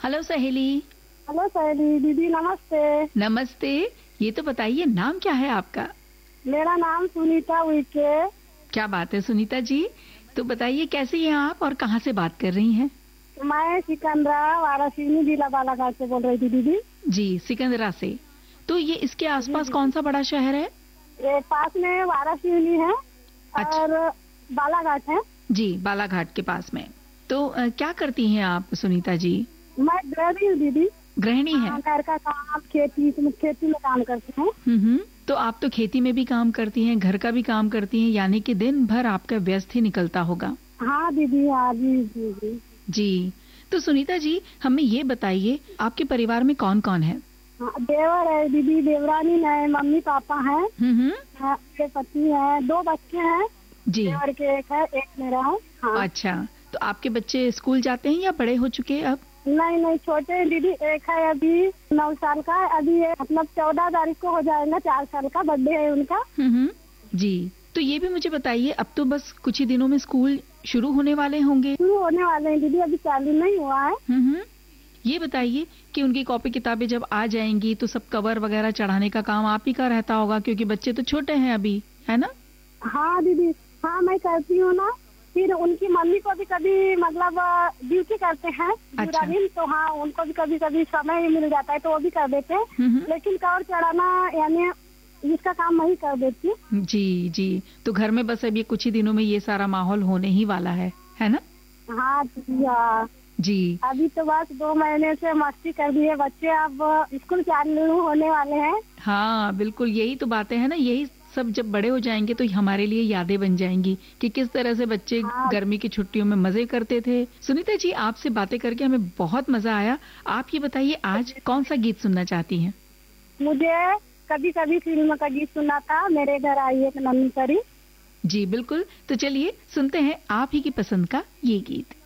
Hello सहेली। Hello सहेली दीदी, नमस्ते। नमस्ते। ये तो बताइए नाम क्या है आपका? मेरा नाम सुनीता उइके। क्या बात है सुनीता जी। तो बताइए कैसी हैं आप और कहाँ से बात कर रही हैं? मैं सिकंदरा वारासिवनी जिला बालाघाट से बोल रही थी दीदी। जी, सिकंदरा से। तो ये इसके जी आसपास दीदी, कौन सा बड़ा शहर है? ये पास में वारासिवनी है अच्छा। और बालाघाट है। जी, बालाघाट के पास में। तो क्या करती हैं आप सुनीता जी? मैं गृहिणी हूँ दीदी। गृहिणी हैं। हाँ, घर का काम, खेती में काम करती हूँ। तो आप तो खेती में भी काम करती हैं, घर का भी काम करती हैं, यानी कि दिन भर आपका व्यस्त ही निकलता होगा। हाँ दीदी, हाँ जी जी जी। जी। तो सुनीता जी हमें ये बताइए आपके परिवार में कौन कौन है? हाँ, देवर है दीदी, देवरानी है, मम्मी पापा है, हम्म। मेरे पति है, 2 बच्चे हैं। जी। देवर के एक है, एक मेरा है। हाँ। अच्छा। तो आपके बच्चे स्कूल जाते हैं या बड़े हो चुके हैं अब? नहीं नहीं, छोटे हैं दीदी। एक है अभी 9 साल का है, अभी ये मतलब 14 तारीख को हो जाएगा 4 साल का, बर्थडे है उनका। जी। तो ये भी मुझे बताइए, अब तो बस कुछ ही दिनों में स्कूल शुरू होने वाले होंगे। शुरू होने वाले हैं दीदी, अभी चालू नहीं हुआ है। ये बताइए कि उनकी कॉपी किताबें जब आ जाएंगी तो सब कवर वगैरह चढ़ाने का काम आप ही का रहता होगा, क्योंकि बच्चे तो छोटे हैं अभी, है ना? हाँ दीदी, हाँ मैं करती हूँ ना। फिर उनकी मम्मी को भी कभी मतलब ड्यूटी करते हैं पूरा दिन, तो हाँ उनको भी कभी कभी समय मिल जाता है तो वो भी कर देते हैं। लेकिन कवर चढ़ाना यानी इसका काम मैं ही कर देती हूँ। जी जी। तो घर में बस अब ये कुछ ही दिनों में ये सारा माहौल होने ही वाला है ना? हाँ दीदी, हाँ जी। अभी तो बस 2 महीने से मस्ती कर दिए बच्चे, अब स्कूल चालू होने वाले हैं। हाँ बिल्कुल, यही तो बातें हैं ना, यही सब जब बड़े हो जाएंगे तो हमारे लिए यादें बन जाएंगी कि किस तरह से बच्चे गर्मी की छुट्टियों में मजे करते थे। सुनीता जी आपसे बातें करके हमें बहुत मजा आया। आप ये बताइए आज कौन सा गीत सुनना चाहती हैं? मुझे कभी कभी फिल्म का गीत सुना था, मेरे घर आई एक नन्ही परी। जी बिल्कुल, तो चलिए सुनते हैं आप ही की पसंद का ये गीत।